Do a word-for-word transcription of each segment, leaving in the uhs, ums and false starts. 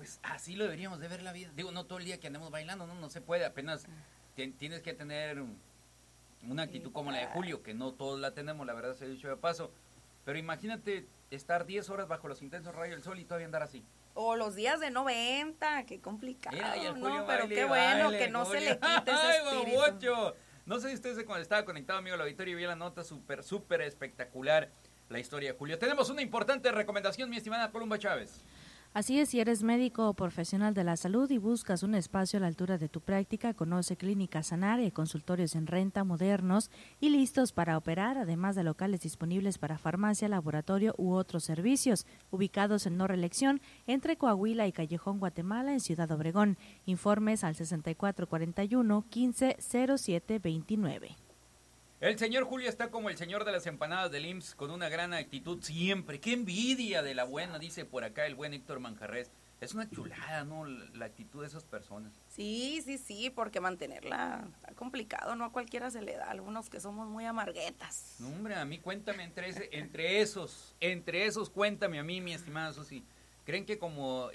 pues así lo deberíamos de ver la vida. Digo, no todo el día que andemos bailando, no, no se puede, apenas t- tienes que tener una actitud como la de Julio, que no todos la tenemos, la verdad se ha dicho de paso. Pero imagínate estar diez horas bajo los intensos rayos del sol y todavía andar así. O los días de noventa, qué complicado, Mira, y el ¿no? Julio Pero baile, qué bueno baile, que no Julio. se le quite ese ¡Ay, espíritu. babocho! No sé si usted se estaba conectado, amigo, al auditorio y vio la nota súper, súper espectacular, la historia de Julio. Tenemos una importante recomendación, mi estimada Columba Chávez. Así es, si eres médico o profesional de la salud y buscas un espacio a la altura de tu práctica, conoce Clínica Sanare, consultorios en renta modernos y listos para operar, además de locales disponibles para farmacia, laboratorio u otros servicios, ubicados en No Reelección, entre Coahuila y Callejón Guatemala, en Ciudad Obregón. Informes al sesenta y cuatro cuarenta y uno, quince cero siete veintinueve. El señor Julio está como el señor de las empanadas del I M S S, con una gran actitud siempre. ¡Qué envidia de la buena!, dice por acá el buen Héctor Manjarres. Es una chulada, ¿no?, la, la actitud de esas personas. Sí, sí, sí, porque mantenerla está complicado, no a cualquiera se le da, algunos que somos muy amarguetas. No, hombre, a mí cuéntame entre, ese, entre esos, entre esos cuéntame a mí, mi estimada Susi. ¿Creen que como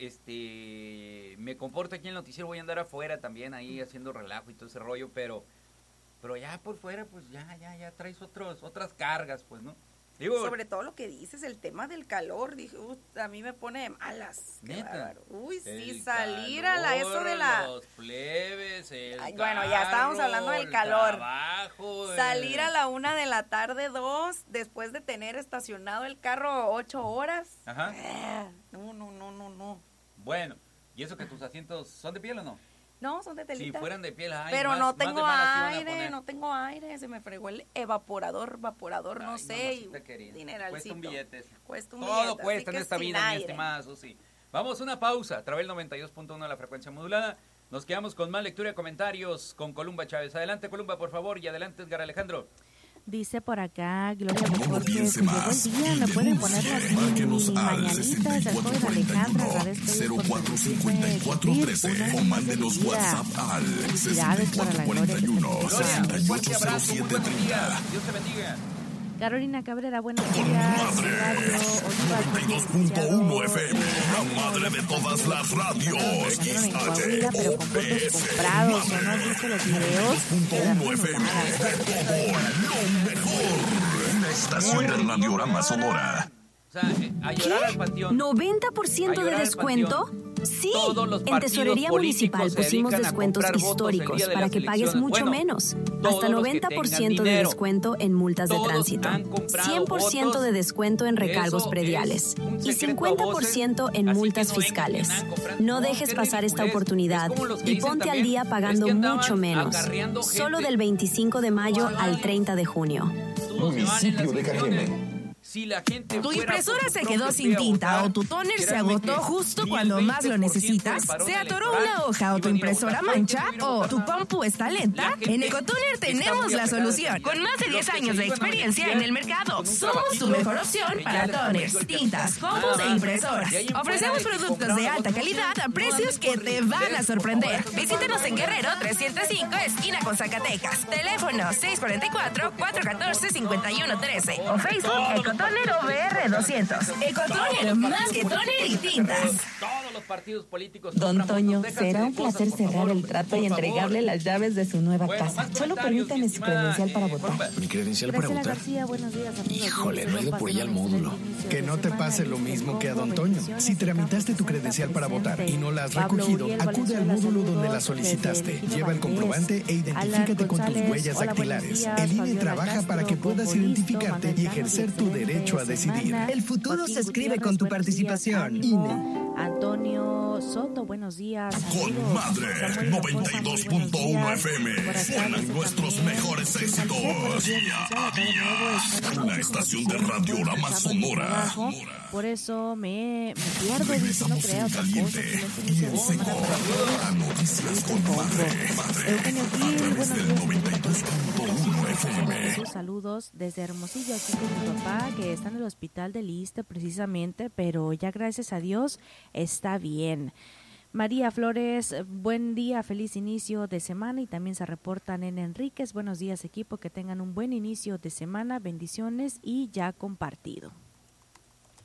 este me comporto aquí en el noticiero voy a andar afuera también ahí haciendo relajo y todo ese rollo, pero... Pero ya por fuera, pues ya, ya, ya traes otros, otras cargas, pues, ¿no? Digo, sobre todo lo que dices, el tema del calor, dije, uh, a mí me pone de malas. ¿Neta? Uy, sí, el salir calor, a la, eso de la... los plebes, el Ay, carro, bueno, ya estábamos hablando del calor. Trabajo, salir el... a la una de la tarde, dos, después de tener estacionado el carro ocho horas. Ajá. Eh, no, no, no, no, no. Bueno, ¿y eso que tus asientos son de piel o no? No, son de telita. Si fueran de piel, ay, pero más, no más tengo de malas iban a aire, poner. no tengo aire, se me fregó el evaporador, vaporador, no Ay, sé, y querida. dineralcito. Cuesta un billete eso. Cuesta un Todo billete, cuesta así en que esta sin vida, aire. mi estimada Susi. Vamos a una pausa, a través del noventa y dos punto uno de la frecuencia modulada. Nos quedamos con más lectura y comentarios con Columba Chávez. Adelante, Columba, por favor, y adelante, Edgar Alejandro. Dice por acá, Gloria No Mejor, que piense llegó más el día, y me pueden denuncie. poner las Márquenos mi al mañanitas, el joven Alejandra, agradezco a Dios por permitirme vivir una o mándenos vida. WhatsApp al Felicidades para la gloria que uno está Gloria, en un fuerte abrazo, muy buenos días. Dios te bendiga. Carolina Cabrera, buenos Con días. madre, Radio Olivas, noventa y dos punto uno F M, la madre de todas las radios. en Coahuila, pero con votos comprados, ¿o no has visto los videos? punto uno F M, de todo lo mejor. La estación del Radiorama Sonora. O sea, eh, a llorar al panteón. ¿noventa por ciento A de llorar al descuento? panteón. Sí, Todos los en partidos Tesorería políticos Municipal se pusimos dedican a descuentos comprar votos el históricos día de para las que pagues elecciones. mucho Bueno, menos. todos Hasta los que noventa por ciento tengan de dinero. descuento en multas de Todos tránsito. han comprado cien por ciento votos. de descuento en recargos Eso prediales. es un Y secreto a cincuenta por ciento voces, en así multas que no vengan fiscales. que andan comprando. No No, dejes qué pasar esta ridiculez. oportunidad Es como los que y dicen ponte al también, día es pagando que andaban mucho menos. acarreando Solo gente. del veinticinco de mayo al treinta de junio. Todos se van en las Municipio de elecciones. Cajeme. Si la gente ¿Tu fuera impresora por su se propio quedó pie sin a tinta votar, o tu toner se créanme agotó que justo ni cuando el más lo veinte por ciento necesitas? del padrón ¿Se atoró electoral una hoja o tu iban a ir a impresora votar. mancha ¿Quién iba a o votar tu nada? compu está La lenta? gente En Ecotoner está tenemos muy la apegada solución. al Con más de Los diez que años se de iban a experiencia beneficiar en el mercado, con un somos tu trabajito mejor que opción ya para les toners, prometió el tintas, Capitán. compus Nada e más. impresoras. De ahí en fuera Ofrecemos de que productos de compraron alta los calidad a no precios anden que por te van a ridiculez, sorprender. por favor. Visítanos en Guerrero trescientos cinco, esquina con Zacatecas. Teléfono seis cuatro cuatro, cuatro uno cuatro, cinco uno uno tres o Facebook Ecotoner O V R doscientos. Ecotoner, más que toner y tintas. Todos los partidos políticos Don compran Toño, votos. Déjense será de un cosas, placer por cerrar favor, el hombre, trato por y favor. entregarle las llaves de su nueva Bueno, casa. más Solo comentarios, permítame mi su estimada, credencial para eh, votar. Columba. Mi credencial para Graciela votar. García, buenos días, amigos. Híjole, no he ido por Pasen ella al un módulo. excelente inicio Que de no te semana. pase lo mismo que a don Toño. Si tramitaste tu credencial para votar y no la has recogido, acude al módulo donde la solicitaste. Lleva el comprobante e identifícate con tus huellas dactilares. El I N E trabaja para que puedas identificarte y ejercer tu derecho a decidir. El futuro se escribe con tu participación. I N E. Antonio Soto, buenos días. Con madre, noventa y dos punto uno F M. Suenan nuestros mejores éxitos. Día a día. Una estación de Radiorama Sonora. Por eso me, me pierdo, dice, no Regresamos crea en otra cosa. caliente y en seco. A noticias con madre. Madre. Eugenio A Gil, través buenos del días. noventa y dos punto uno F M. Sus saludos desde Hermosillo, aquí con mi papá, que está en el hospital del Iste precisamente, pero ya gracias a Dios está bien. María Flores, buen día, feliz inicio de semana, y también se reportan en Enríquez. Buenos días, equipo, que tengan un buen inicio de semana, bendiciones y ya compartido.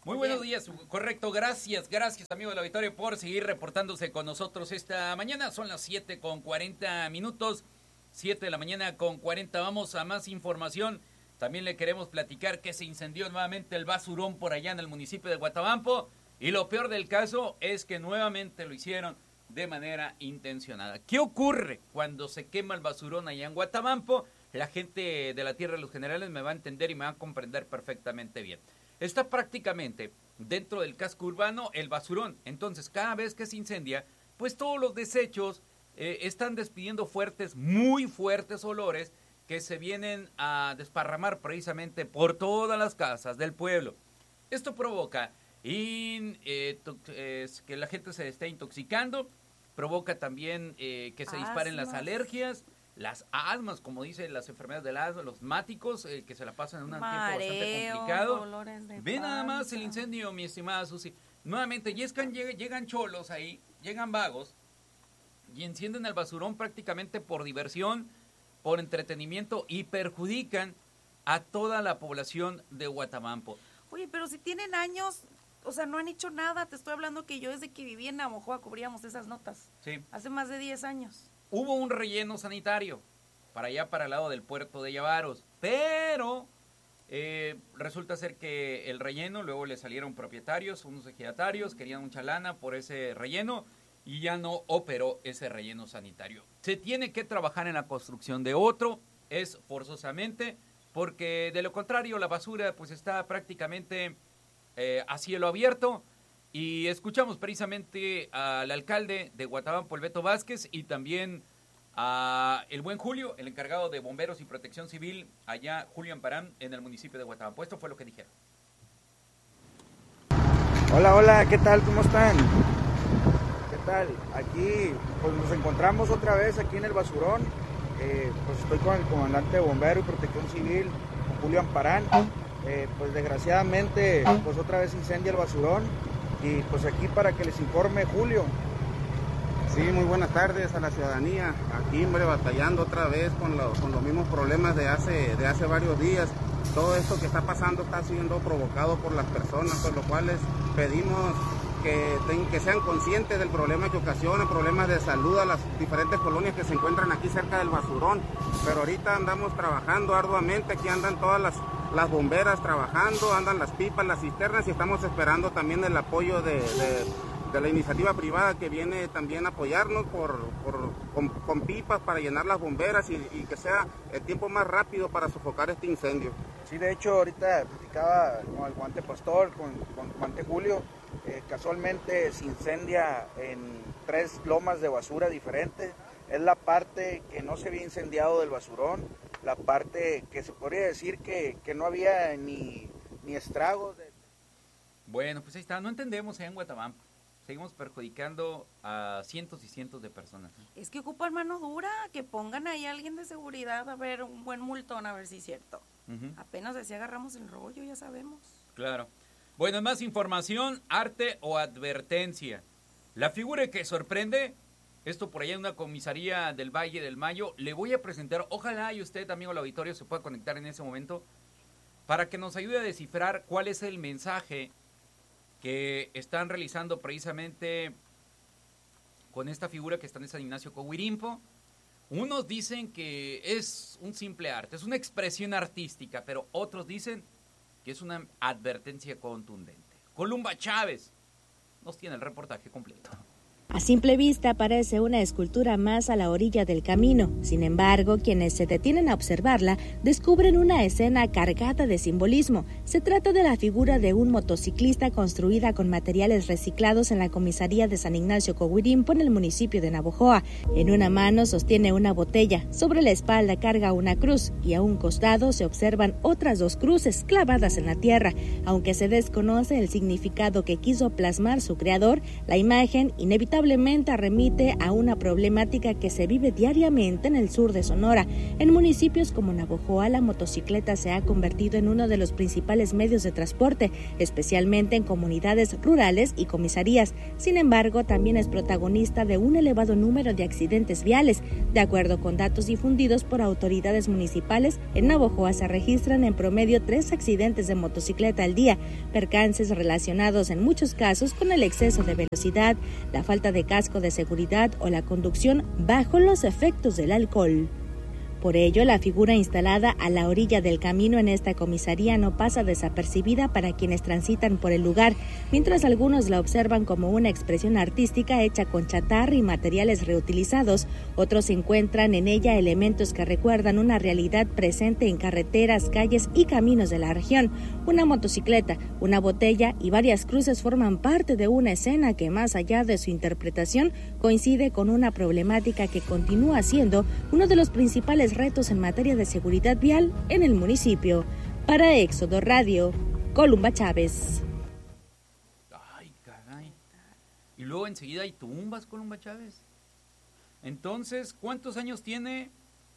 Muy buenos días, correcto, gracias, gracias amigo del auditorio por seguir reportándose con nosotros esta mañana. Son las siete con cuarenta minutos, siete de la mañana con cuarenta. Vamos a más información. También le queremos platicar que se incendió nuevamente el basurón por allá en el municipio de Guatabampo. Y lo peor del caso es que nuevamente lo hicieron de manera intencionada. ¿Qué ocurre cuando se quema el basurón allá en Guatabampo? La gente de la Tierra de los Generales me va a entender y me va a comprender perfectamente bien. Está prácticamente dentro del casco urbano el basurón. Entonces, cada vez que se incendia, pues todos los desechos eh, están despidiendo fuertes, muy fuertes olores que se vienen a desparramar precisamente por todas las casas del pueblo. Esto provoca in, eh, to, eh, que la gente se esté intoxicando, provoca también eh, que se Asmas. disparen las alergias, las asmas, como dicen las enfermedades del asma, los máticos, eh, que se la pasan en un Mareo, tiempo bastante complicado. dolores de Ve nada más panza. el incendio, mi estimada Susi. Nuevamente, llegan, llegan cholos ahí, llegan vagos, y encienden el basurón prácticamente por diversión, por entretenimiento, y perjudican a toda la población de Guatabampo. Oye, pero si tienen años, o sea, no han hecho nada. Te estoy hablando que yo desde que viví en Navojoa cubríamos esas notas. Sí. Hace más de diez años. Hubo un relleno sanitario para allá, para el lado del puerto de Llavaros, pero eh, resulta ser que el relleno, luego le salieron propietarios, unos ejidatarios, querían mucha lana por ese relleno y ya no operó ese relleno sanitario. Se tiene que trabajar en la construcción de otro, es forzosamente, porque de lo contrario la basura pues está prácticamente eh, a cielo abierto. Y escuchamos precisamente al alcalde de Guatabampo, el Beto Vázquez, y también a el buen Julio, el encargado de Bomberos y Protección Civil, allá Julio Amparán, en el municipio de Guatabampo. Esto fue lo que dijeron. Hola, hola, ¿qué tal? ¿Cómo están? ¿Qué tal? Aquí, pues nos encontramos otra vez aquí en el basurón. Eh, pues estoy con el comandante de Bomberos y Protección Civil, Julio Amparán. Eh, pues desgraciadamente, pues otra vez incendia el basurón. Y pues aquí para que les informe Julio. Sí, muy buenas tardes a la ciudadanía. Aquí, hombre, batallando otra vez con los, con los mismos problemas de hace, de hace varios días. Todo esto que está pasando está siendo provocado por las personas, por lo cuales pedimos que, ten, que sean conscientes del problema que ocasiona, problemas de salud a las diferentes colonias que se encuentran aquí cerca del basurón. Pero ahorita andamos trabajando arduamente, aquí andan todas las... las bomberas trabajando, andan las pipas, las cisternas, y estamos esperando también el apoyo de, de, de la iniciativa privada que viene también a apoyarnos por, por, con, con pipas para llenar las bomberas y, y que sea el tiempo más rápido para sofocar este incendio. Sí, de hecho ahorita platicaba con el guante Pastor, con, con el guante Julio, eh, casualmente se incendia en tres lomas de basura diferentes. Es la parte que no se había incendiado del basurón, la parte que se podría decir que, que no había ni, ni estragos. De... Bueno, pues ahí está, no entendemos allá en Guatabampo. Seguimos perjudicando a cientos y cientos de personas. Es que ocupan mano dura, que pongan ahí a alguien de seguridad a ver un buen multón, a ver si es cierto. Uh-huh. Apenas así agarramos el rollo, ya sabemos. Claro. Bueno, más información, arte o advertencia. La figura que sorprende... Esto por allá en una comisaría del Valle del Mayo. Le voy a presentar, ojalá y usted, amigo del auditorio, se pueda conectar en ese momento para que nos ayude a descifrar cuál es el mensaje que están realizando precisamente con esta figura que está en San Ignacio Coahuirimpo. Unos dicen que es un simple arte, es una expresión artística, pero otros dicen que es una advertencia contundente. Columba Chávez nos tiene el reportaje completo. A simple vista parece una escultura más a la orilla del camino. Sin embargo, quienes se detienen a observarla descubren una escena cargada de simbolismo. Se trata de la figura de un motociclista construida con materiales reciclados en la comisaría de San Ignacio Coahuirimpo en el municipio de Navojoa. En una mano sostiene una botella, sobre la espalda carga una cruz y a un costado se observan otras dos cruces clavadas en la tierra. Aunque se desconoce el significado que quiso plasmar su creador, la imagen inevitablemente lamentablemente remite a una problemática que se vive diariamente en el sur de Sonora. En municipios como Navojoa, la motocicleta se ha convertido en uno de los principales medios de transporte, especialmente en comunidades rurales y comisarías. Sin embargo, también es protagonista de un elevado número de accidentes viales. De acuerdo con datos difundidos por autoridades municipales, en Navojoa se registran en promedio tres accidentes de motocicleta al día, percances relacionados en muchos casos con el exceso de velocidad, la falta de casco de seguridad o la conducción bajo los efectos del alcohol. Por ello, la figura instalada a la orilla del camino en esta comisaría no pasa desapercibida para quienes transitan por el lugar, mientras algunos la observan como una expresión artística hecha con chatarra y materiales reutilizados, otros encuentran en ella elementos que recuerdan una realidad presente en carreteras, calles y caminos de la región. Una motocicleta, una botella y varias cruces forman parte de una escena que, más allá de su interpretación, coincide con una problemática que continúa siendo uno de los principales retos en materia de seguridad vial en el municipio. Para Éxodo Radio, Columba Chávez. Ay, caray. Y luego enseguida hay tumbas, Columba Chávez. Entonces, ¿cuántos años tiene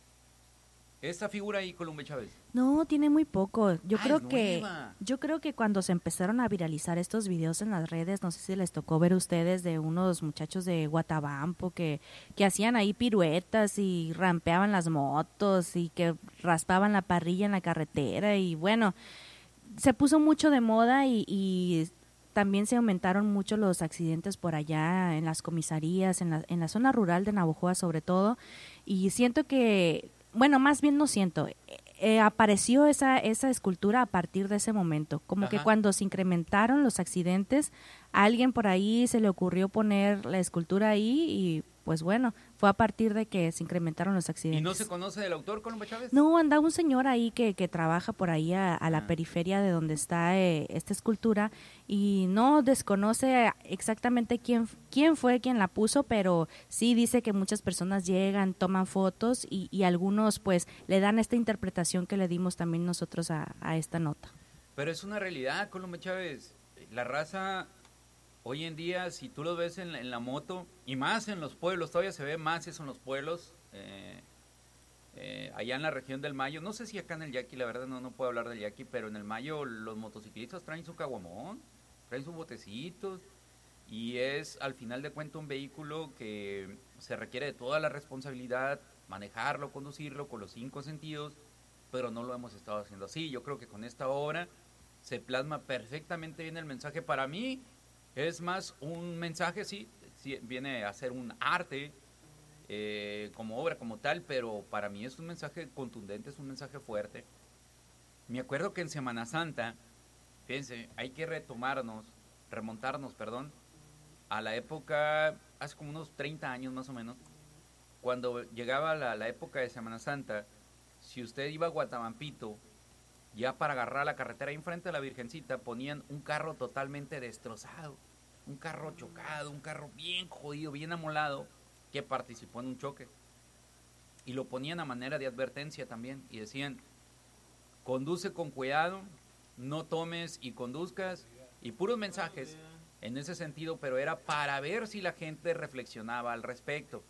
esa figura ahí, Columba Chávez? No, tiene muy poco. Yo ah, creo que nueva. yo creo que cuando se empezaron a viralizar estos videos en las redes, no sé si les tocó ver a ustedes de unos muchachos de Guatabampo que, que hacían ahí piruetas y rampeaban las motos y que raspaban la parrilla en la carretera y bueno, se puso mucho de moda y, y también se aumentaron mucho los accidentes por allá en las comisarías, en la, en la zona rural de Navojoa sobre todo, y siento que, bueno, más bien no siento, eh, apareció esa, esa escultura a partir de ese momento, como Ajá. que cuando se incrementaron los accidentes, a alguien por ahí se le ocurrió poner la escultura ahí y pues bueno, fue a partir de que se incrementaron los accidentes. ¿Y no se conoce del autor, Columba Chávez? No, anda un señor ahí que, que trabaja por ahí a, a la Ah. periferia de donde está eh, esta escultura y no desconoce exactamente quién, quién fue quien la puso, pero sí dice que muchas personas llegan, toman fotos y, y algunos pues le dan esta interpretación que le dimos también nosotros a, a esta nota. Pero es una realidad, Columba Chávez. La raza, hoy en día, si tú lo ves en la, en la moto, y más en los pueblos, todavía se ve más eso en los pueblos, eh, eh, allá en la región del Mayo, no sé si acá en el Yaqui, la verdad no, no puedo hablar del Yaqui, pero en el Mayo los motociclistas traen su caguamón, traen sus botecitos, y es al final de cuentas un vehículo que se requiere de toda la responsabilidad, manejarlo, conducirlo con los cinco sentidos, pero no lo hemos estado haciendo así. Yo creo que con esta obra se plasma perfectamente bien el mensaje. Para mí es más un mensaje, sí, sí viene a ser un arte eh, como obra, como tal, pero para mí es un mensaje contundente, es un mensaje fuerte. Me acuerdo que en Semana Santa, fíjense, hay que retomarnos, remontarnos, perdón, a la época, hace como unos treinta años más o menos, cuando llegaba la, la época de Semana Santa, si usted iba a Guatabampito, ya para agarrar la carretera ahí enfrente de la Virgencita, ponían un carro totalmente destrozado, un carro chocado, un carro bien jodido, bien amolado, que participó en un choque. Y lo ponían a manera de advertencia también, y decían, conduce con cuidado, no tomes y conduzcas, y puros mensajes en ese sentido, pero era para ver si la gente reflexionaba al respecto.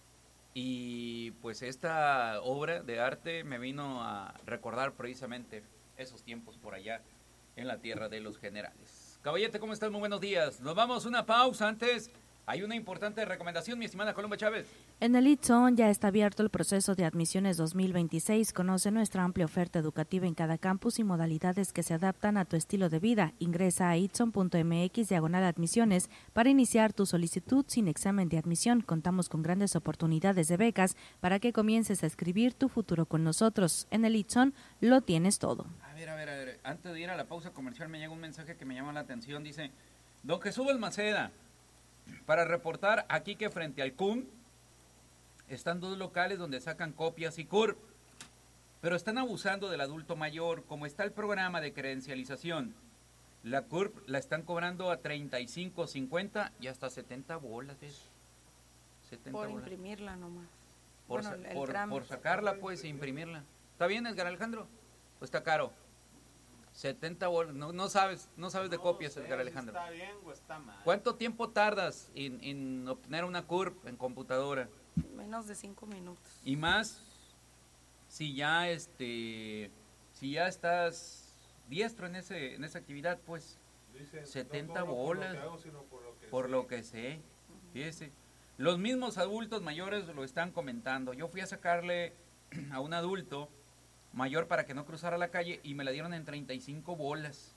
Y pues esta obra de arte me vino a recordar precisamente esos tiempos por allá en la tierra de los generales. Caballete, ¿cómo estás? Muy buenos días. Nos vamos a una pausa. Antes hay una importante recomendación, mi estimada Columba Chávez. En el Itzón ya está abierto el proceso de admisiones dos mil veintiséis. Conoce nuestra amplia oferta educativa en cada campus y modalidades que se adaptan a tu estilo de vida. Ingresa a itzon punto m x diagonal admisiones para iniciar tu solicitud sin examen de admisión. Contamos con grandes oportunidades de becas para que comiences a escribir tu futuro con nosotros. En el Itzón lo tienes todo. A ver, a ver, a ver. Antes de ir a la pausa comercial me llega un mensaje que me llama la atención. Dice, don Jesús Balmaceda, para reportar aquí que frente al C U M están dos locales donde sacan copias y C U R P, pero están abusando del adulto mayor. Como está el programa de credencialización, la C U R P la están cobrando a treinta y cinco, cincuenta y hasta setenta bolas, ¿ves? setenta por bolas. Imprimirla nomás. Por, Bueno, sa- el por, trámite. por sacarla, pues, e imprimirla. ¿Está bien, Edgar Alejandro? ¿O está caro? setenta bolas, no, no sabes, no sabes de no copias, sé, Edgar Alejandro. ¿Está bien o está mal? ¿Cuánto tiempo tardas en, en obtener una curve en computadora? Menos de cinco minutos. Y más, si ya este, si ya estás diestro en ese, en esa actividad, pues, Dicen, setenta no bolas, por lo que, hago, sino por lo que por sé. Lo que sé. Fíjese. Los mismos adultos mayores lo están comentando. Yo fui a sacarle a un adulto mayor para que no cruzara la calle y me la dieron en treinta y cinco bolas.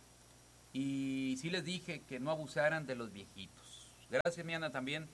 Y sí les dije que no abusaran de los viejitos. Gracias, Miana, también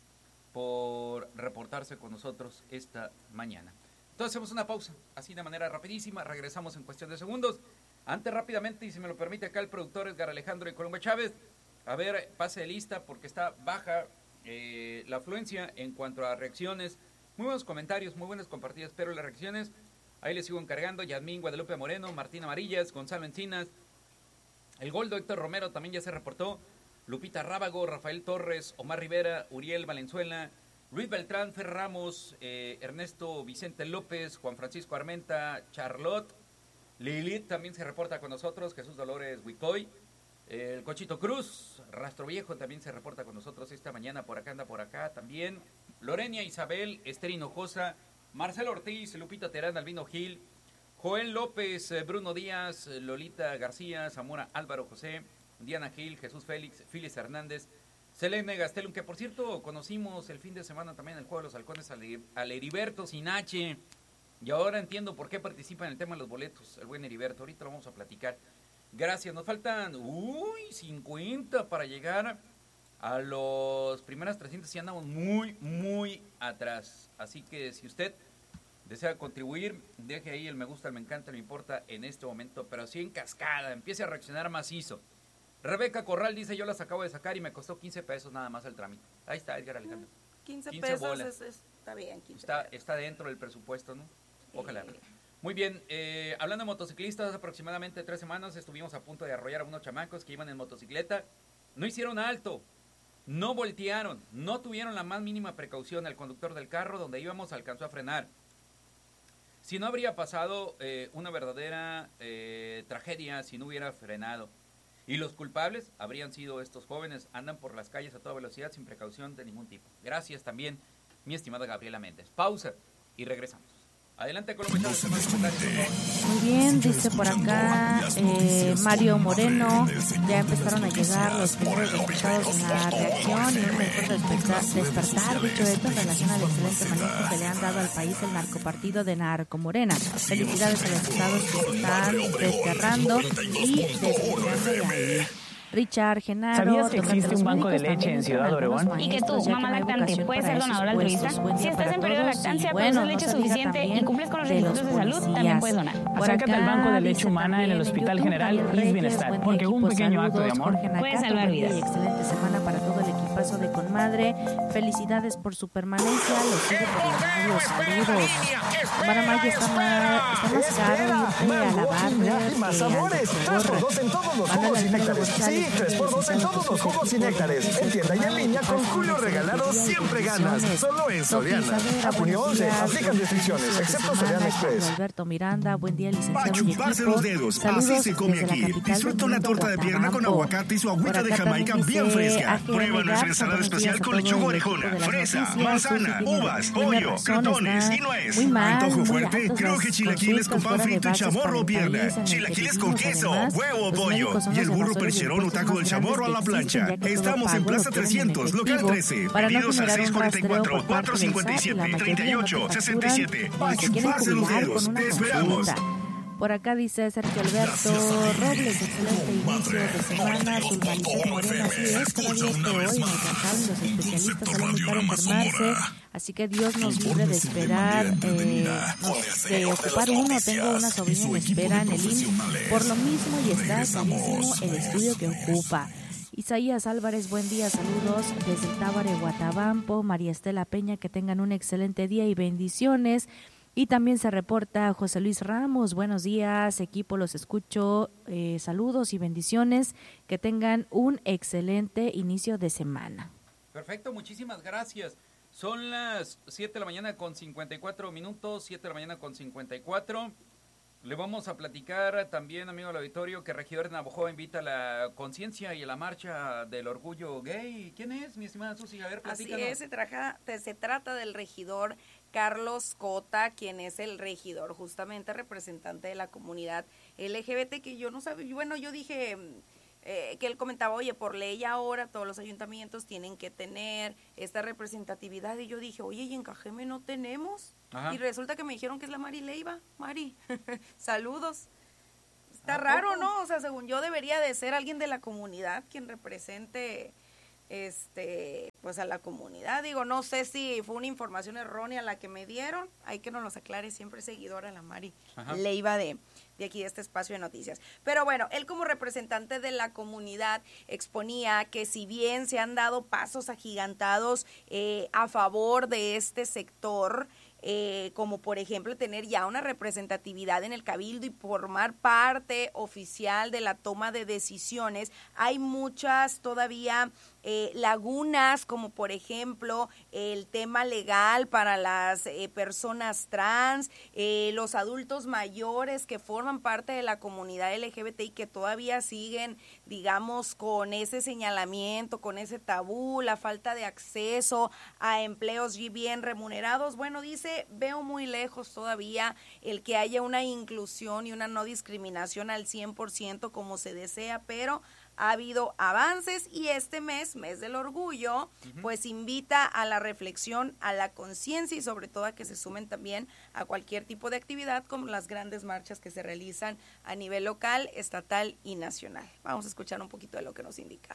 por reportarse con nosotros esta mañana. Entonces hacemos una pausa, así de manera rapidísima, regresamos en cuestión de segundos. Antes, rápidamente, y si me lo permite acá el productor Edgar Alejandro y Colombo Chávez, a ver, pase de lista porque está baja eh, la afluencia en cuanto a reacciones. Muy buenos comentarios, muy buenas compartidas, pero las reacciones, ahí les sigo encargando. Yasmín Guadalupe Moreno, Martín Amarillas, Gonzalo Encinas, el Goldo Héctor Romero también ya se reportó, Lupita Rábago, Rafael Torres, Omar Rivera, Uriel Valenzuela, Luis Beltrán, Fer Ramos, eh, Ernesto Vicente López, Juan Francisco Armenta, Charlotte, Lilith también se reporta con nosotros, Jesús Dolores Huicoy, eh, el Cochito Cruz, Rastro Viejo también se reporta con nosotros esta mañana, por acá anda por acá también, Lorenia Isabel, Esther Hinojosa, Marcelo Ortiz, Lupita Terán, Albino Gil, Joel López, eh, Bruno Díaz, Lolita García, Zamora Álvaro José, Diana Gil, Jesús Félix, Filis Hernández, Selene Gastelum, que por cierto conocimos el fin de semana también el Juego de los Halcones al Heriberto Sinache, y ahora entiendo por qué participa en el tema de los boletos, el buen Heriberto, ahorita lo vamos a platicar. Gracias, nos faltan, uy, cincuenta para llegar a los primeras trescientos y andamos muy, muy atrás, así que si usted desea contribuir, deje ahí el me gusta, el me encanta, el me importa en este momento, pero así en cascada, empiece a reaccionar macizo. Rebeca Corral dice, yo las acabo de sacar y me costó quince pesos nada más el trámite. Ahí está, Edgar Alejandro. quince, quince pesos es, es, está bien. quince está, pesos. está dentro del presupuesto, ¿no? Ojalá. Sí. Muy bien, eh, hablando de motociclistas, hace aproximadamente tres semanas estuvimos a punto de arrollar a unos chamacos que iban en motocicleta. No hicieron alto, no voltearon, no tuvieron la más mínima precaución. El conductor del carro donde íbamos alcanzó a frenar. Si no habría pasado eh, una verdadera eh, tragedia si no hubiera frenado. Y los culpables habrían sido estos jóvenes, andan por las calles a toda velocidad sin precaución de ningún tipo. Gracias también, mi estimada Gabriela Méndez. Pausa y regresamos. Adelante, Colombia. Muy bien, dice por acá eh, Mario Moreno, ya empezaron a llegar los primeros resultados en la reacción y un mejor despertar, despertar dicho esto en relación al excelente manejo que le han dado al país el narcopartido de Narco Morena. Felicidades a los estados que están desterrando y desde Richard Genaro. ¿Sabías que existe un banco de leche en Ciudad Obregón? Y que tú, mamá lactante, puedes ser donadora altruista. Si estás en periodo de lactancia, bueno, produces leche suficiente y cumples con los requisitos de salud, también puedes donar. Acércate al Banco de Leche Humana en el Hospital General Is Bienestar, porque un pequeño acto de amor puede salvar vidas. Excelente semana para todo el equipazo de Conmadre. Felicidades por su permanencia. Los sigo por los saludos. Para Maya está más, está más caro irte a la barra. Más sabores. tres por dos en todos los jugos y néctares. Sí, tres por dos en todos los jugos y néctares. En tienda y en línea con Julio Regalado siempre ganas. Solo en Soriana. A junio once aplican restricciones, excepto Soriana Express. Alberto Miranda, buen día, licenciado. Para chuparse los dedos, así se come aquí. Disfruta una torta de pierna con aguacate y su agüita de Jamaica bien fresca. Prueba nuestra ensalada especial con lechuga orejona, fresa, manzana, uvas, pollo, crotones y nuez. Antojo fuerte, creo que chilaquiles con pan frito y chamorro o pierna. Chilaquiles con queso, huevo o pollo. Y el burro percherón o taco del chamorro a la plancha. Estamos en Plaza trescientos, local trece. Pedidos al seis cuatro cuatro, cuatro cinco siete, tres ocho seis siete. Para chuparse los dedos, te esperamos. Por acá dice Sergio Alberto Robles, excelente inicio de semana, Zulmalicet Moreno, así es, como día que hoy me encantaron los especialistas al invitar a enfermarse, así que Dios nos libre de esperar, eh, nos, de ocupar uno. Tengo una sobrina en espera en el I M S S por lo mismo y está carísimo el estudio que ocupa. Isaías Álvarez, buen día, saludos desde el Tábare, Guatabampo. María Estela Peña, que tengan un excelente día y bendiciones. Y también se reporta José Luis Ramos, buenos días, equipo, los escucho, eh, saludos y bendiciones, que tengan un excelente inicio de semana. Perfecto, muchísimas gracias. Son las siete de la mañana con cincuenta y cuatro minutos, siete de la mañana con cincuenta y cuatro. Le vamos a platicar también, amigo del auditorio, que regidor de Navojoa invita a la conciencia y a la marcha del orgullo gay. ¿Quién es, mi estimada Susi? A ver, platícanos. Así es, se, traja, se trata del regidor Carlos Cota, quien es el regidor, justamente representante de la comunidad L G B T, que yo no sabía, bueno, yo dije... Eh, que él comentaba, oye, por ley ahora todos los ayuntamientos tienen que tener esta representatividad, y yo dije, oye, ¿y en Cajeme no tenemos? Ajá. Y resulta que me dijeron que es la Mari Leiva. Mari, saludos. Está raro, poco? ¿No? O sea, según yo debería de ser alguien de la comunidad quien represente este pues a la comunidad. Digo, no sé si fue una información errónea la que me dieron, hay que nos los aclare, siempre seguidora la Mari Ajá. Leiva de, de aquí de este espacio de noticias. Pero bueno, él como representante de la comunidad exponía que si bien se han dado pasos agigantados eh, a favor de este sector, Eh, como por ejemplo tener ya una representatividad en el cabildo y formar parte oficial de la toma de decisiones, hay muchas todavía eh, lagunas, como por ejemplo el tema legal para las eh, personas trans, eh, los adultos mayores que forman parte de la comunidad L G B T y que todavía siguen, digamos, con ese señalamiento, con ese tabú, la falta de acceso a empleos bien remunerados. Bueno, dice, veo muy lejos todavía el que haya una inclusión y una no discriminación al cien por ciento como se desea, pero ha habido avances y este mes, mes del orgullo, uh-huh. pues invita a la reflexión, a la conciencia y sobre todo a que se sumen también a cualquier tipo de actividad como las grandes marchas que se realizan a nivel local, estatal y nacional. Vamos a escuchar un poquito de lo que nos indicaba.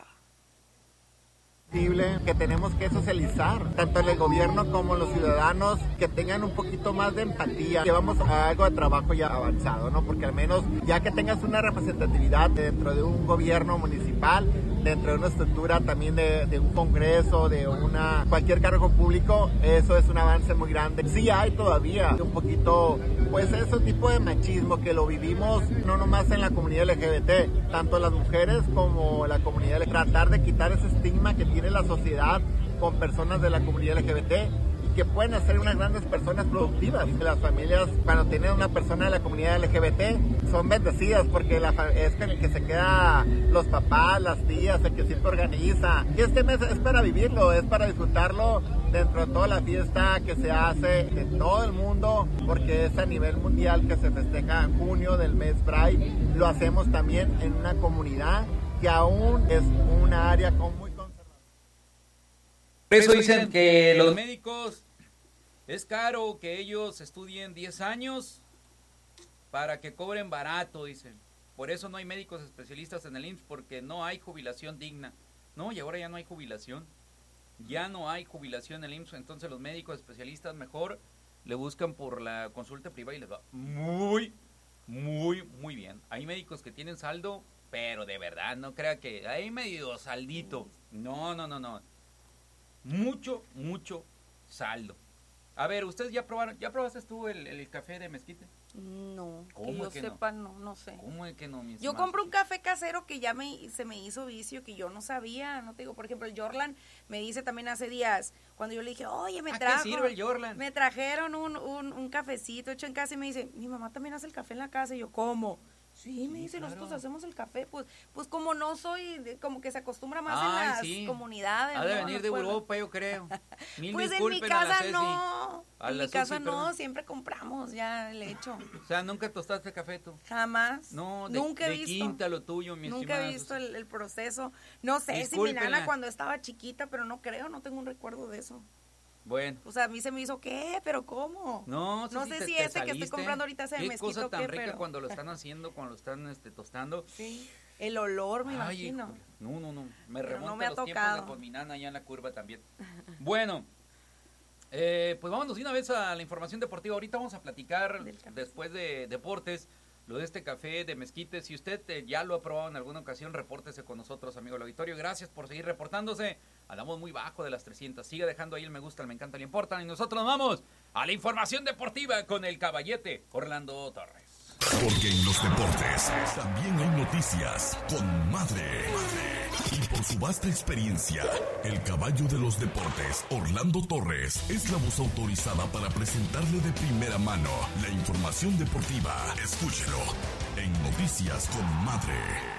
Que tenemos que socializar, tanto el gobierno como los ciudadanos, que tengan un poquito más de empatía. Llevamos a algo de trabajo ya avanzado, ¿no? Porque al menos ya que tengas una representatividad dentro de un gobierno municipal, dentro de una estructura también de, de un congreso, de una cualquier cargo público, eso es un avance muy grande. Sí hay todavía un poquito, pues ese tipo de machismo que lo vivimos no nomás en la comunidad L G B T, tanto las mujeres como la comunidad L G B T. Tratar de quitar ese estigma que tiene la sociedad con personas de la comunidad L G B T y que pueden ser unas grandes personas productivas. Las familias, cuando tienen una persona de la comunidad L G B T, son bendecidas porque la, es el que se queda los papás, las tías, el que siempre organiza. Y este mes es para vivirlo, es para disfrutarlo dentro de toda la fiesta que se hace en todo el mundo, porque es a nivel mundial que se festeja en junio del mes Pride. Lo hacemos también en una comunidad que aún es una área con muy conservadora. Por eso dicen que los médicos es caro que ellos estudien diez años para que cobren barato, dicen. Por eso no hay médicos especialistas en el I M S S, porque no hay jubilación digna. No, y ahora ya no hay jubilación. Ya no hay jubilación en el I M S S, entonces los médicos especialistas mejor le buscan por la consulta privada y les va muy, muy, muy bien. Hay médicos que tienen saldo, pero de verdad, no crea que hay medio saldito. No, no, no, no. Mucho, mucho saldo. A ver, ¿ustedes ya probaron, ya probaste tú el, el café de mezquite? No, que yo que sepa, no? no, no sé. ¿Cómo es que no? Mi yo compré un café casero que ya me, se me hizo vicio, que yo no sabía, no te digo, por ejemplo, el Jorlan me dice también hace días, cuando yo le dije, oye, me trajo, ¿qué sirve el Jorlan? Me trajeron un, un, un cafecito hecho en casa y me dice, mi mamá también hace el café en la casa, y yo, ¿cómo? Sí, sí, me dice, claro. Nosotros hacemos el café, pues pues como no soy, de, como que se acostumbra más Ay, en las sí. comunidades. Ha de ¿no? venir de Europa, yo creo. Mil pues en mi casa no, en mi casa no, siempre compramos ya el hecho. O sea, ¿nunca tostaste café tú? Jamás. No, de, nunca he de visto. quinta lo tuyo, mi Nunca estimada, he visto el, el proceso. No sé si mi nana cuando estaba chiquita, pero no creo, no tengo un recuerdo de eso. Bueno. O sea, a mí se me hizo, ¿qué? ¿Pero cómo? No, no si sé te, si te ese saliste. que estoy comprando ahorita se me mezquito. Qué cosa tan ¿qué, rica pero? Cuando lo están haciendo, cuando lo están este, tostando. Sí, el olor, me Ay, imagino. Híjole. No, no, no, me pero remonta no me a los ha tiempos de con mi nana allá en la curva también. Bueno, eh, pues vámonos de una vez a la información deportiva. Ahorita vamos a platicar, después de deportes, lo de este café de mezquite. Si usted eh, ya lo ha probado en alguna ocasión, repórtese con nosotros, amigo del auditorio. Gracias por seguir reportándose. Andamos muy bajo de las trescientas. Siga dejando ahí el me gusta, el me encanta, le importan. Y nosotros nos vamos a la información deportiva con el caballete Orlando Torres. Porque en los deportes también hay noticias con madre. madre. Y por su vasta experiencia, el caballo de los deportes, Orlando Torres, es la voz autorizada para presentarle de primera mano la información deportiva. Escúchelo en Noticias con Madre.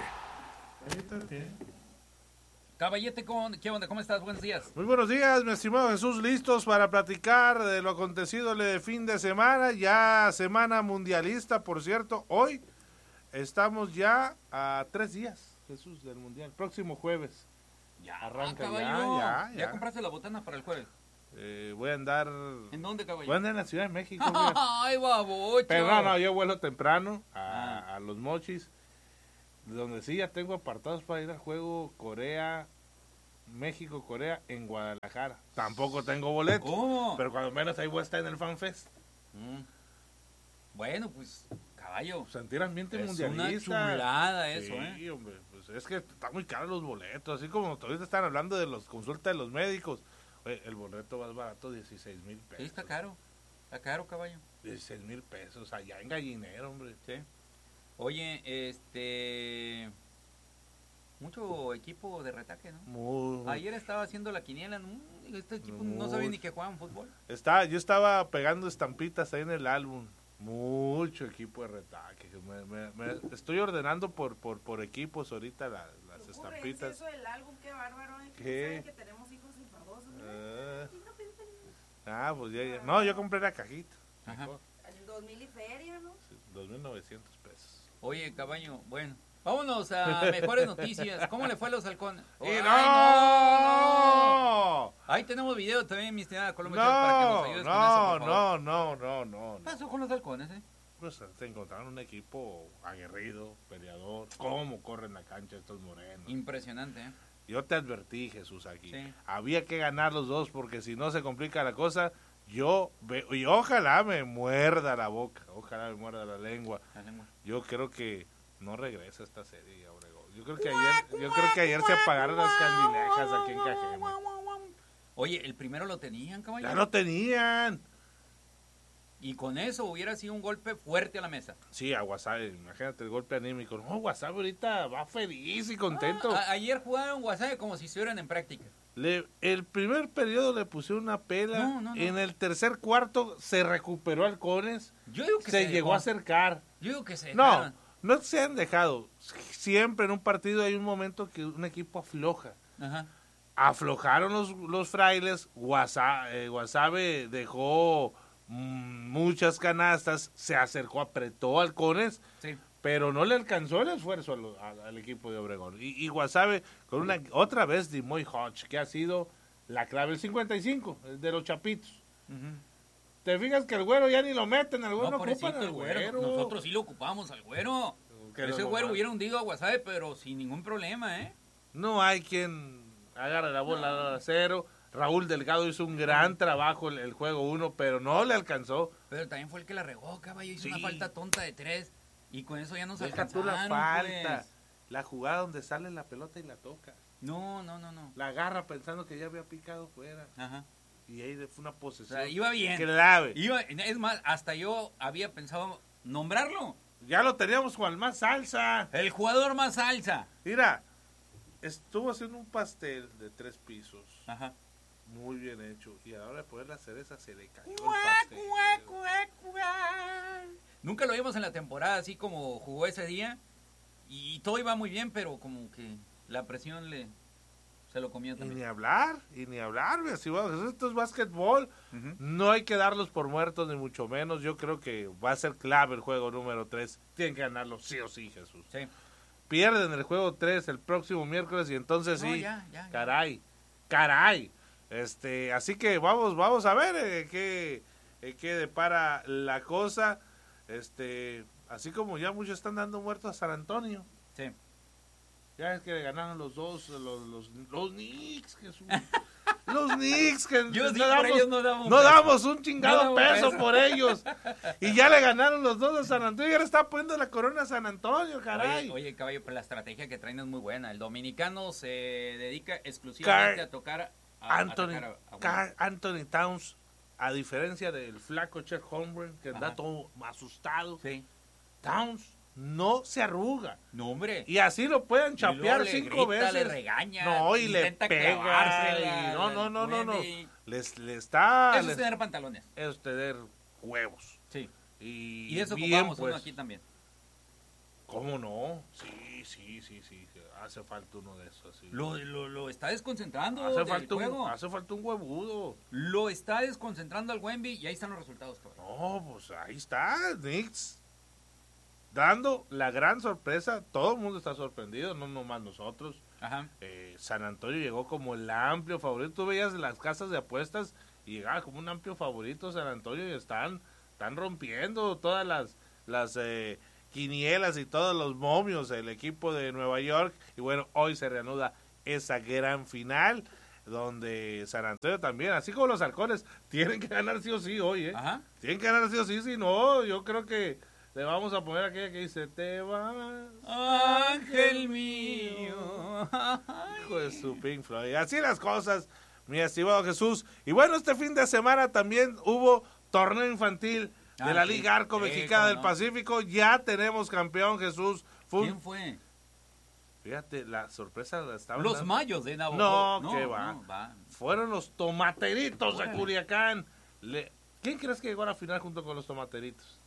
Caballete, ¿qué onda? ¿Cómo estás? Buenos días. Muy buenos días, mi estimado Jesús, listos para platicar de lo acontecido de fin de semana, ya semana mundialista, por cierto. Hoy estamos ya a tres días, Jesús, del mundial. Próximo jueves. Ya, arranca, ah, ya, ya, ya. ya. compraste la botana para el jueves? Eh, voy a andar... ¿En dónde, caballo? Voy a andar en la Ciudad de México. ¡Ay, babocho! Pero no, no, yo vuelo temprano a, ah. a Los Mochis, donde sí ya tengo apartados para ir al juego Corea, México, Corea, en Guadalajara. Tampoco tengo boleto, oh. pero cuando menos ahí voy a estar en el FanFest. Mm. Bueno, pues, caballo. Sentir ambiente es mundialista. Es una chulada eso, sí, ¿eh? hombre, pues es que está muy caro los boletos, así como ahorita están hablando de las consultas de los médicos. Oye, el boleto más barato, dieciséis mil pesos. Sí, está caro, está caro, caballo. dieciséis mil pesos, allá en Gallinero, hombre. Sí. Oye, este... mucho equipo de retaque, ¿no? Muy, Ayer estaba haciendo la quiniela, ¿no? Este equipo muy, no sabía ni que jugaban fútbol. Está, yo estaba pegando estampitas ahí en el álbum. Mucho equipo de retaque. Me, me, me estoy ordenando por por, por equipos ahorita la, las estampitas. Eso del álbum, qué bárbaro. ¿eh? ¿Qué? ¿Saben que tenemos hijos enfadosos? Eh, ah, pues ya, ya. No, yo compré la cajita. Ajá. Dos mil y feria, ¿no? Sí, dos mil novecientos pesos. Oye, caballo, bueno. Vámonos a mejores noticias. ¿Cómo le fue a los halcones? ¡Y no! no! Ahí tenemos video también, mi estimada Colombia, no, para que nos ayudes no, con eso, por no, favor. no, no, no. ¿Qué pasó con los halcones, eh? Pues se encontraron un equipo aguerrido, peleador. ¿Cómo corren la cancha estos morenos? Impresionante, ¿eh? Yo te advertí, Jesús, aquí. Sí. Había que ganar los dos porque si no se complica la cosa. Yo, ve, y ojalá me muerda la boca, ojalá me muerda la lengua. La lengua. Yo creo que no regresa esta serie, Obregón. Yo creo que ayer, yo creo que ayer se apagaron las candilejas aquí en Cajeme. Oye, el primero lo tenían, caballo. Ya lo tenían. Y con eso hubiera sido un golpe fuerte a la mesa. Sí, a Guasave, imagínate el golpe anímico. No, Guasave ahorita va feliz y contento. Ah, a, ayer jugaron Guasave como si estuvieran en práctica. Le, el primer periodo le pusieron una pela. No, no, no. En el tercer cuarto se recuperó Halcones. Yo digo que se, se llegó dejó. a acercar. Yo digo que se No, dejaron. no se han dejado. Siempre en un partido hay un momento que un equipo afloja. Ajá. Aflojaron los, los frailes. Guasave, eh, Guasave dejó mmm, muchas canastas. Se acercó, apretó Halcones. Sí. Pero no le alcanzó el esfuerzo al, al, al equipo de Obregón. Y, y Guasave con una otra vez Dimoy Hodge, que ha sido la clave, el cincuenta y cinco, el de los chapitos. Uh-huh. Te fijas que el güero ya ni lo meten, el güero no, no ocupan al el güero. güero. Nosotros sí lo ocupamos al güero. Que Ese lo güero lo hubiera hundido a Guasave, pero sin ningún problema, ¿eh? No hay quien agarre la bola no. a cero. Raúl Delgado hizo un gran trabajo el, el juego uno, pero no le alcanzó. Pero también fue el que la regó, caballo. Hizo sí. una falta tonta de tres. Y con eso ya nos Deja alcanzaron, tú la falta, pues. La jugada donde sale la pelota y la toca. No, no, no, no. La agarra pensando que ya había picado fuera. Ajá. Y ahí fue una posesión. O sea, iba bien. Clave. Iba, es más, hasta yo había pensado nombrarlo. Ya lo teníamos con el más salsa. El jugador más salsa. Mira, estuvo haciendo un pastel de tres pisos. Ajá. Muy bien hecho. Y a la hora de poner la cereza se le cayó el pastel. Nunca lo vimos en la temporada así como jugó ese día. Y todo iba muy bien, pero como que la presión le se lo comió también. Y ni hablar, y ni hablar. Si vamos, esto es básquetbol. Uh-huh. No hay que darlos por muertos, ni mucho menos. Yo creo que va a ser clave el juego número tres. Tienen que ganarlo sí o sí, Jesús. Sí. Pierden el juego tres el próximo miércoles y entonces no, sí, ya, ya, ya. caray, caray. Este, así que vamos, vamos a ver eh, qué, eh, qué depara la cosa. Este, así como ya muchos están dando muertos a San Antonio. Sí. Ya es que ganaron los dos, los, los, los Knicks, Jesús. Los Knicks, que Yo no, sí, damos, ellos no, damos, no damos un chingado no peso peso. por ellos. Y ya le ganaron los dos a San Antonio. Y ahora está poniendo la corona a San Antonio, caray. Oye, oye, caballo, pues la estrategia que traen es muy buena. El dominicano se dedica exclusivamente Car- a tocar a, Anthony, a, a, a Car- Anthony Towns, a diferencia del flaco Chet Holmgren, que anda Ajá. todo asustado. Sí. Towns no se arruga. No, hombre. Y así lo pueden chapear le cinco grita, veces. le regaña, no, y le intenta pega. clavársela, y no, no, no, no, no. mueve. Les, les está... Eso les- es tener pantalones. Eso es tener huevos. Sí. Y, Y eso bien, ocupamos pues, uno aquí también. ¿Cómo no? Sí, sí, sí, sí. Hace falta uno de esos. Sí. Lo, lo, lo está desconcentrando hace, del falta juego. un, hace falta un huevudo. Lo está desconcentrando al Wemby y ahí están los resultados. Caballo. No, pues ahí está, Knicks. Dando la gran sorpresa. Todo el mundo está sorprendido, no nomás nosotros. Ajá. Eh, San Antonio llegó como el amplio favorito. Tú veías las casas de apuestas y llegaba como un amplio favorito San Antonio y están, están rompiendo todas las, las eh, quinielas y todos los momios el equipo de Nueva York. Y bueno, hoy se reanuda esa gran final donde San Antonio también, así como los halcones, tienen que ganar sí o sí hoy, ¿eh? Ajá. Tienen que ganar sí o sí, si no, yo creo que le vamos a poner aquella que dice, te vas, ángel mío. Hijo de su Pink Floyd. Así las cosas, mi estimado Jesús. Y bueno, este fin de semana también hubo torneo infantil de Ah, la sí. Liga Arco Sí, Mexicana cómo del no. Pacífico. Ya tenemos campeón, Jesús. Fue un- ¿Quién fue? Fíjate, la sorpresa la estaban Los dando. mayos de Navajo. No, qué va. no, va. Fueron los tomateritos de Órale. Culiacán. Le- ¿Quién crees que llegó a la final junto con los tomateritos?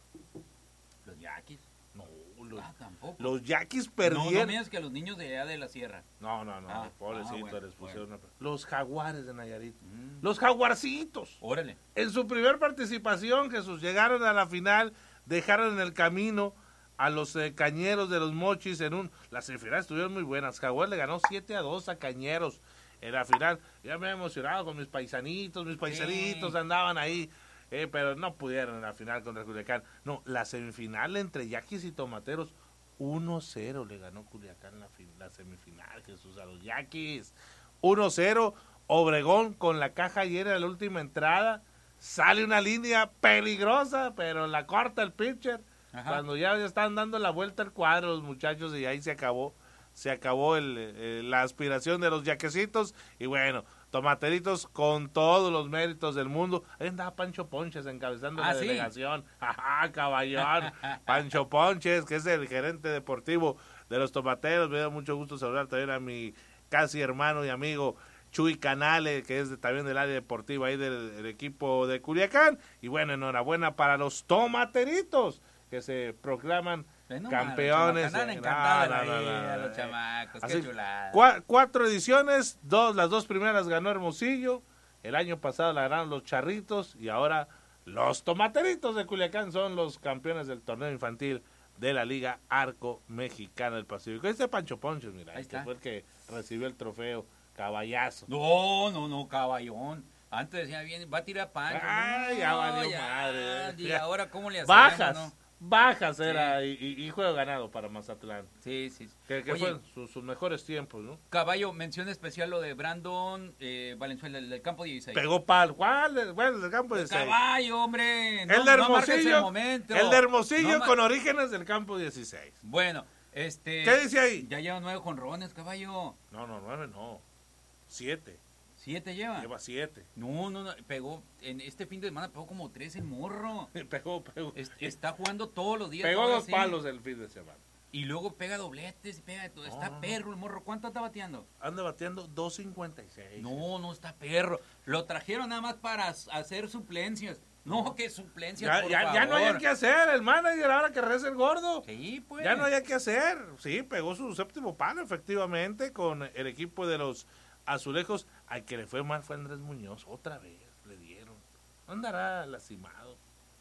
Los yaquis. No, los, Ah, tampoco. los yaquis No, no perdieron. miras que los niños de allá de la sierra. No, no, no, Ah, pobrecito, ah, bueno, les pusieron bueno. una- Los jaguares de Nayarit. Mm. Los jaguarcitos. Órale. En su primer participación, Jesús, llegaron a la final, dejaron en el camino a los eh, Cañeros de los Mochis en un... Las semifinales estuvieron muy buenas. Jaguar le ganó siete a dos a Cañeros en la final. Ya me he emocionado con mis paisanitos, mis paisanitos Sí. andaban ahí, eh, pero no pudieron en la final contra Culiacán. No, la semifinal entre Yaquis y Tomateros, uno cero le ganó Culiacán la, fin- la semifinal, Jesús, a los Yaquis. uno cero, Obregón con la caja llena de la última entrada. Sale una línea peligrosa, pero la corta el pitcher. Ajá. Cuando ya están dando la vuelta al cuadro los muchachos y ahí se acabó. Se acabó el, eh, la aspiración de los yaquecitos. Y bueno, tomateritos con todos los méritos del mundo. Ahí andaba Pancho Ponches encabezando Ah, la ¿sí? delegación. Ajá, caballón. Pancho Ponches, que es el gerente deportivo de los tomateros. Me da mucho gusto saludar también a mi casi hermano y amigo Chuy Canale, que es de- también del área deportiva ahí del, del equipo de Culiacán. Y bueno, enhorabuena para los tomateritos, que se proclaman Ven nomás, campeones. los chamacos, andan No, encantados no, ahí, no, no, a no. los chamacos, Así, qué chulada. cua- cuatro ediciones, dos, las dos primeras ganó Hermosillo, el año pasado la ganaron los Charritos y ahora los Tomateritos de Culiacán son los campeones del torneo infantil de la Liga Arco Mexicana del Pacífico. Este Pancho Ponches, mira, Ahí este está. fue el que recibió el trofeo, caballazo. No, no, no, caballón. Antes decía bien, va a tirar Pancho. Ay, No, ya valió ya, madre. Y ahora, ¿cómo le hacemos? Bajas, no? bajas era y, y- y juego ganado para Mazatlán. Sí, sí. Que, que Oye, fueron sus, sus mejores tiempos, ¿no? Caballo, mención especial lo de Brandon eh, Valenzuela, el del campo dieciséis. Pegó pal. ¿Cuál? Bueno, el del campo de seis. Caballo, hombre. El de no marques Hermosillo, el momento. el de Hermosillo No ma- con orígenes del campo dieciséis. Bueno, este... ¿Qué dice ahí? Ya lleva nueve jonrones, caballo. No, no, nueve no. Siete. ¿Siete lleva? Lleva siete. No, no, no, pegó, en este fin de semana pegó como tres el morro. Pegó, pegó. Es- está jugando todos los días. Pegó ahora dos sí. palos el fin de semana. Y luego pega dobletes, pega de todo. Está no, no. perro el morro. ¿Cuánto está bateando? Anda bateando dos cincuenta y seis. No, no está perro. Lo trajeron nada más para s- hacer suplencias. No, que suplencias, Ya, por ya, ya no favor. hay que hacer. El manager ahora que reza el gordo. Sí, pues. Ya no hay que hacer. Sí, pegó su séptimo palo, efectivamente, con el equipo de los Azulejos. Al que le fue mal fue Andrés Muñoz. Otra vez le dieron. No andará lastimado.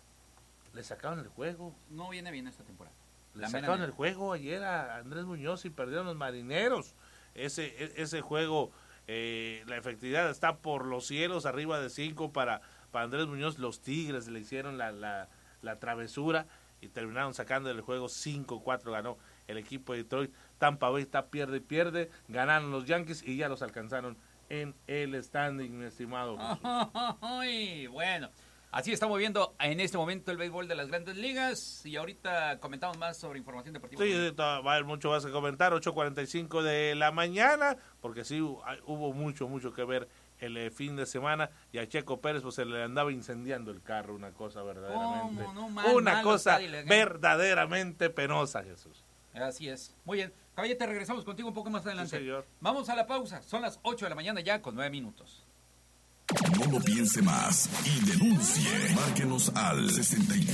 Le sacaron el juego. No viene bien esta temporada. Le La sacaron mera el juego ayer a Andrés Muñoz y perdieron los Marineros. Ese, e- ese juego, eh, la efectividad está por los cielos, arriba de cinco para, para Andrés Muñoz. Los Tigres le hicieron la, la, la travesura y terminaron sacando el juego cinco cuatro. Ganó el equipo de Detroit. Tampa Bay está pierde y pierde. Ganaron los Yankees y ya los alcanzaron en el standing, mi estimado Jesús. Ay, bueno, así estamos viendo en este momento el béisbol de las grandes ligas. Y ahorita comentamos más sobre información deportiva. Sí, sí, va a haber mucho más que comentar, ocho cuarenta y cinco de la mañana, porque sí hu- hay- hubo mucho, mucho que ver el eh, fin de semana, y a Checo Pérez pues se le andaba incendiando el carro, una cosa verdaderamente, ¿Cómo? No, mal, una mal, cosa está verdaderamente penosa, Jesús. Así es. Muy bien. Caballete, regresamos contigo un poco más adelante. Sí, señor. Vamos a la pausa. Son las ocho de la mañana ya con nueve minutos. No lo piense más y denuncie. Márquenos al sesenta y cuatro